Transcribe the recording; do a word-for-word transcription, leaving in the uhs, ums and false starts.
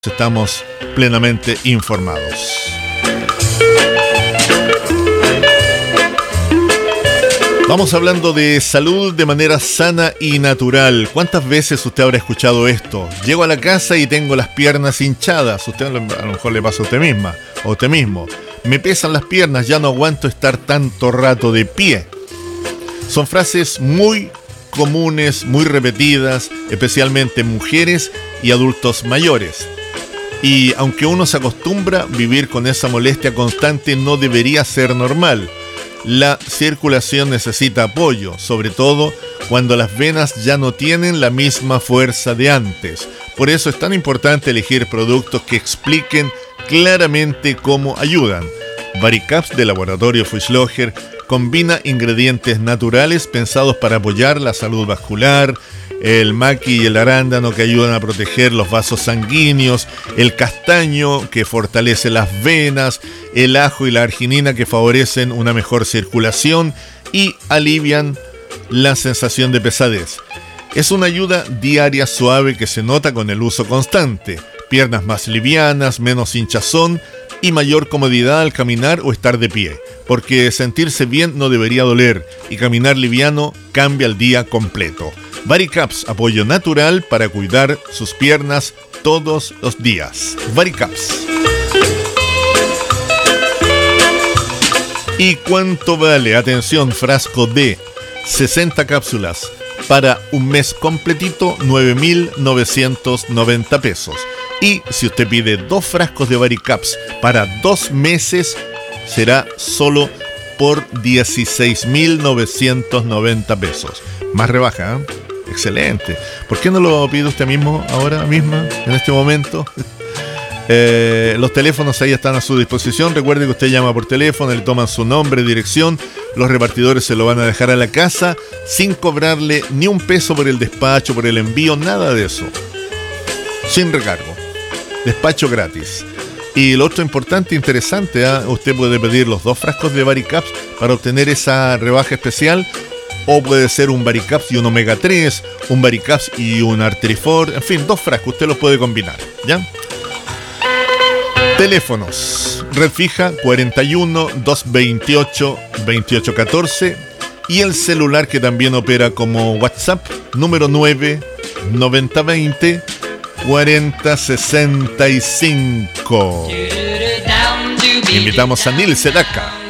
Estamos plenamente informados. Vamos hablando de salud de manera sana y natural. ¿Cuántas veces usted habrá escuchado esto? Llego a la casa y tengo las piernas hinchadas. Usted a lo mejor le pasa a usted misma o a usted mismo. Me pesan las piernas, ya no aguanto estar tanto rato de pie. Son frases muy comunes, muy repetidas, especialmente en mujeres y adultos mayores. Y aunque uno se acostumbra, vivir con esa molestia constante no debería ser normal. La circulación necesita apoyo, sobre todo cuando las venas ya no tienen la misma fuerza de antes. Por eso es tan importante elegir productos que expliquen claramente cómo ayudan. Varicaps de Laboratorio Fuchsloger combina ingredientes naturales pensados para apoyar la salud vascular, el maqui y el arándano que ayudan a proteger los vasos sanguíneos, el castaño que fortalece las venas, el ajo y la arginina que favorecen una mejor circulación y alivian la sensación de pesadez. Es una ayuda diaria suave que se nota con el uso constante, piernas más livianas, menos hinchazón y mayor comodidad al caminar o estar de pie, porque sentirse bien no debería doler y caminar liviano cambia el día completo. Varicaps, apoyo natural para cuidar sus piernas todos los días. Varicaps. ¿Y cuánto vale? Atención, frasco de sesenta cápsulas para un mes completito, nueve mil novecientos noventa pesos. Y si usted pide dos frascos de Varicaps para dos meses, será solo por dieciséis mil novecientos noventa pesos. Más rebaja, ¿eh? Excelente. ¿Por qué no lo pide usted mismo ahora misma, en este momento? Eh, los teléfonos ahí están a su disposición. Recuerde que usted llama por teléfono, le toman su nombre, dirección. Los repartidores se lo van a dejar a la casa sin cobrarle ni un peso por el despacho, por el envío, nada de eso. Sin recargo. Despacho gratis. Y lo otro importante, interesante, ¿eh? Usted puede pedir los dos frascos de Varicaps para obtener esa rebaja especial. O puede ser un Varicaps y un omega tres, un Varicaps y un Artrifor, en fin, dos frascos, usted los puede combinar, ¿ya? Teléfonos, red fija cuarenta y uno, doscientos veintiocho, veintiocho catorce y el celular que también opera como WhatsApp, número nueve, noventa veinte, cuarenta sesenta y cinco. Invitamos a Nil Sedaka.